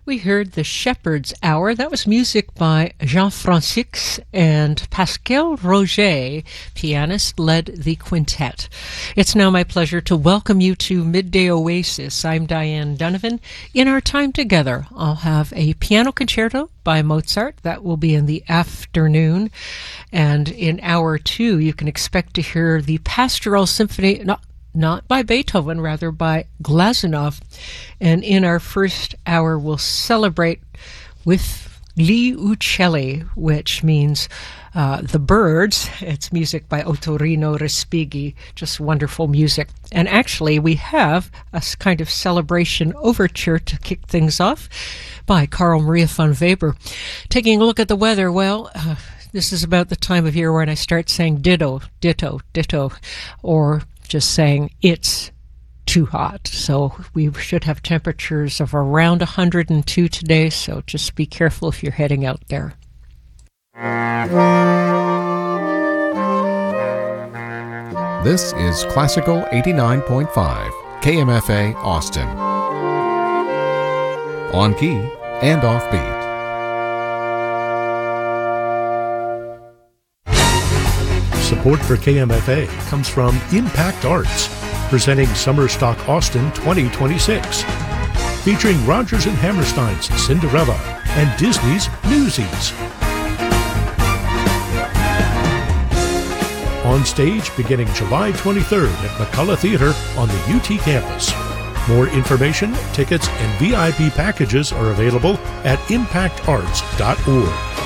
We heard The Shepherd's Hour. That was music by Jean-Francis and Pascal Roger, pianist, led the quintet. It's now my pleasure to welcome you to Midday Oasis. I'm Diane Donovan. In our time together, I'll have a piano concerto by Mozart. That will be in the afternoon. And in hour two, you can expect to hear the Pastoral Symphony, not by Beethoven, rather by Glazunov. And in our first hour, we'll celebrate with Gli Uccelli, which means the birds. It's music by Ottorino Respighi, just wonderful music. And actually, we have a kind of celebration overture to kick things off by Carl Maria von Weber. Taking a look at the weather, well, this is about the time of year when I start saying ditto, ditto, ditto, or just saying it's too hot. So we should have temperatures of around 102 today, so just be careful if you're heading out there. This is Classical 89.5, KMFA Austin. On key and offbeat. Support for KMFA comes from Impact Arts, presenting Summer Stock Austin 2026, featuring Rodgers and Hammerstein's Cinderella and Disney's Newsies. On stage beginning July 23rd at McCullough Theater on the UT campus. More information, tickets, and VIP packages are available at impactarts.org.